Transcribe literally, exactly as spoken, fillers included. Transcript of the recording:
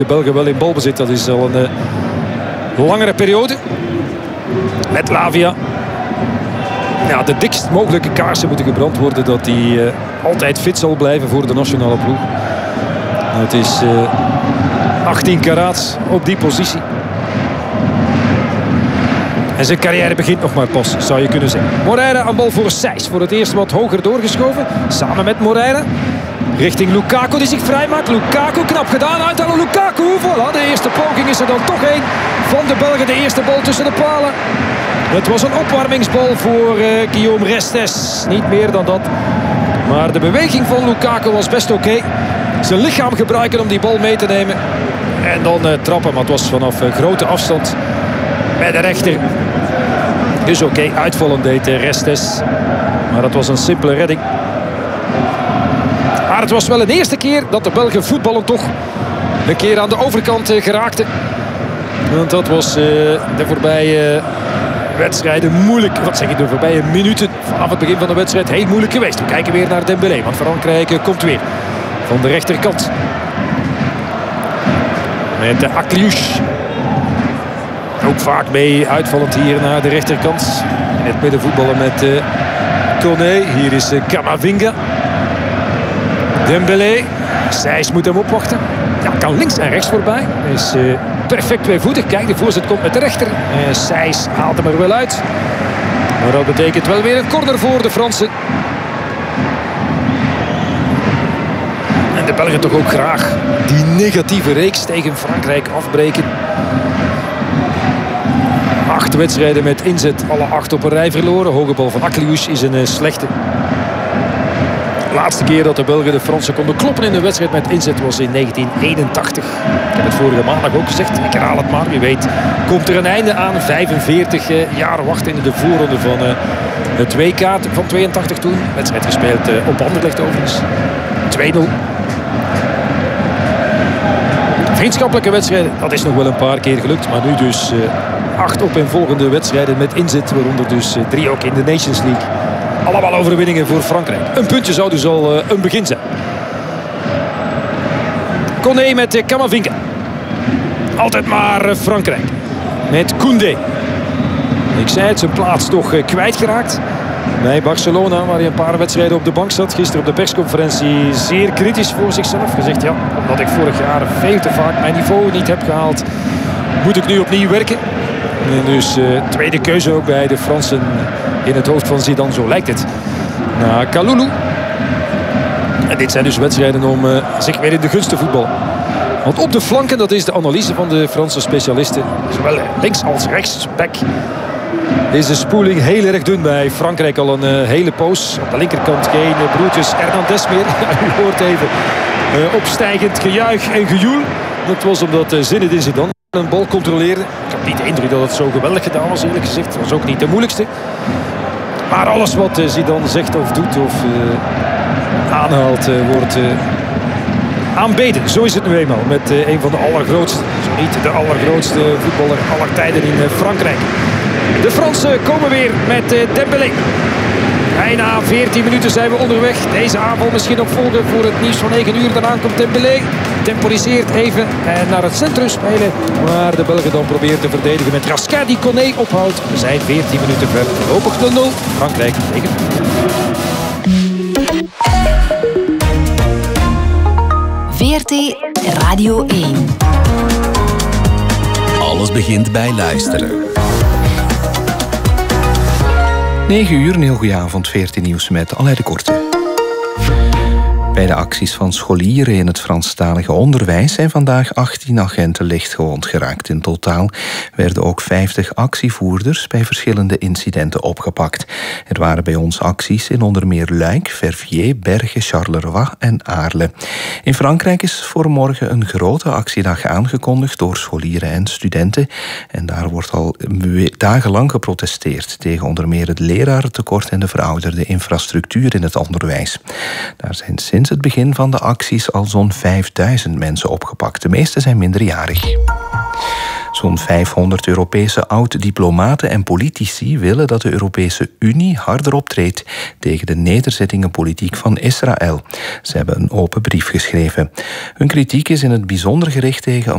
De Belgen wel in balbezit, dat is al een uh, langere periode. Met Lavia. Ja, de dikst mogelijke kaarsen moeten gebrand worden, dat hij uh, altijd fit zal blijven voor de nationale ploeg. Het is uh, achttien karaats op die positie. En zijn carrière begint nog maar pas, zou je kunnen zeggen. Moreira aan bal voor Sijs. Voor het eerst wat hoger doorgeschoven. Samen met Moreira. Richting Lukaku die zich vrijmaakt. Lukaku knap gedaan. Uithalen Lukaku. Voilà, de eerste poging is er dan toch één van de Belgen. De eerste bal tussen de palen. Het was een opwarmingsbal voor uh, Guillaume Restes. Niet meer dan dat. Maar de beweging van Lukaku was best oké. Okay. Zijn lichaam gebruiken om die bal mee te nemen. En dan uh, trappen. Maar het was vanaf uh, grote afstand bij de rechter. Dus oké, okay, uitvallen deed uh, Restes. Maar dat was een simpele redding. Maar het was wel een eerste keer dat de Belgen voetballen toch een keer aan de overkant uh, geraakten. Want dat was uh, de voorbije uh, wedstrijden moeilijk. Wat zeg ik, de voorbije minuten vanaf het begin van de wedstrijd heel moeilijk geweest. We kijken weer naar Dembélé, want Frankrijk uh, komt weer van de rechterkant. Met uh, Akliouche. Ook vaak mee uitvallend hier naar de rechterkant. In het midden voetballen met uh, Koné. Hier is uh, Camavinga. Dembélé. Sijs moet hem opwachten. Ja, kan links en rechts voorbij. Is uh, perfect tweevoetig. Kijk, de voorzet komt met de rechter. Uh, Sijs haalt hem er wel uit. Maar dat betekent wel weer een corner voor de Fransen. En de Belgen toch ook graag die negatieve reeks tegen Frankrijk afbreken. Acht wedstrijden met inzet, alle acht op een rij verloren. Hoge bal van Akliouche is een uh, slechte. De laatste keer dat de Belgen de Fransen konden kloppen in een wedstrijd met inzet was in negentien eenentachtig. Ik heb het vorige maandag ook gezegd, ik herhaal het maar. Wie weet komt er een einde aan. vijfenveertig uh, jaar wachten in de voorronde van uh, het W K van tweeëntachtig toen. Wedstrijd gespeeld uh, op Anderlecht overigens. twee nul. Vriendschappelijke wedstrijden, dat is nog wel een paar keer gelukt. Maar nu dus uh, acht op en volgende wedstrijden met inzet. Waaronder dus uh, drie ook in de Nations League. Allemaal overwinningen voor Frankrijk. Een puntje zou dus al uh, een begin zijn. Koné met uh, Camavinga. Altijd maar uh, Frankrijk. Met Koundé. Ik zei het, zijn plaats toch uh, kwijtgeraakt. Bij Barcelona, waar hij een paar wedstrijden op de bank zat. Gisteren op de persconferentie zeer kritisch voor zichzelf. Gezegd, ja, omdat ik vorig jaar veel te vaak mijn niveau niet heb gehaald, moet ik nu opnieuw werken. En dus uh, tweede keuze ook bij de Fransen in het hoofd van Zidane, zo lijkt het. Na Kalulu. En dit zijn dus wedstrijden om uh, zich weer in de gunst te voetballen. Want op de flanken, dat is de analyse van de Franse specialisten. Zowel links als rechts, back. Is de spoeling heel erg dun bij Frankrijk al een uh, hele poos. Op de linkerkant geen uh, broertjes Hernandez meer. U hoort even uh, opstijgend gejuich en gejoel. Dat was omdat uh, Zinedine Zidane een bal controleerde. Ik had niet de indruk dat het zo geweldig gedaan was, eerlijk gezegd. Het was ook niet de moeilijkste. Maar alles wat uh, Zidane zegt of doet of uh, aanhaalt uh, wordt uh, aanbeden. Zo is het nu eenmaal met uh, een van de allergrootste, zo niet de allergrootste voetballer aller tijden in uh, Frankrijk. De Fransen komen weer met uh, Dembélé. Bijna veertien minuten zijn we onderweg. Deze aanval misschien nog volgen voor het nieuws van negen uur. Daarna komt Dembélé. Temporiseert even en naar het centrum spelen. Maar de Belgen dan proberen te verdedigen met Raskin die Koné ophoudt. We zijn veertien minuten ver. Voorlopig nul nul. Frankrijk tegen. V R T Radio één. Alles begint bij luisteren. negen uur, een heel goede avond, V R T Nieuws met Alain de Korte. Bij de acties van scholieren in het Franstalige onderwijs zijn vandaag achttien agenten lichtgewond geraakt. In totaal werden ook vijftig actievoerders bij verschillende incidenten opgepakt. Er waren bij ons acties in onder meer Luik, Verviers, Bergen, Charleroi en Aarle. In Frankrijk is voor morgen een grote actiedag aangekondigd door scholieren en studenten. En daar wordt al dagenlang geprotesteerd tegen onder meer het lerarentekort en de verouderde infrastructuur in het onderwijs. Daar zijn sinds het begin van de acties al zo'n vijfduizend mensen opgepakt. De meeste zijn minderjarig. Zo'n vijfhonderd Europese oud-diplomaten en politici willen dat de Europese Unie harder optreedt tegen de nederzettingenpolitiek van Israël. Ze hebben een open brief geschreven. Hun kritiek is in het bijzonder gericht tegen